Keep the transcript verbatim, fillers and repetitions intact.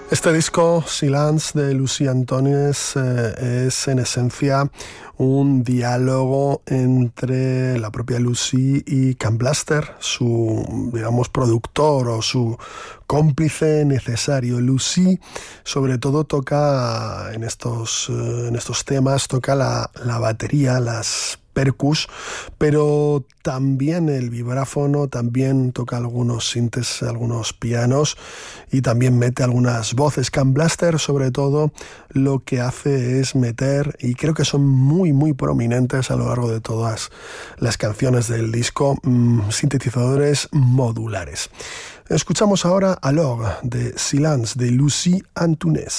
Este disco, Silence, de Lucie Antonies, eh, es en esencia un diálogo entre la propia Lucie y Can Blaster, su, digamos, productor o su cómplice necesario. Lucie, sobre todo, toca en estos, en estos temas, toca la, la batería, las percus, pero también el vibráfono, también toca algunos sintes, algunos pianos y también mete algunas voces. Can Blaster, sobre todo, lo que hace es meter, y creo que son muy muy prominentes a lo largo de todas las canciones del disco, mmm, sintetizadores modulares. Escuchamos ahora Alors de Silence de Lucie Antonies.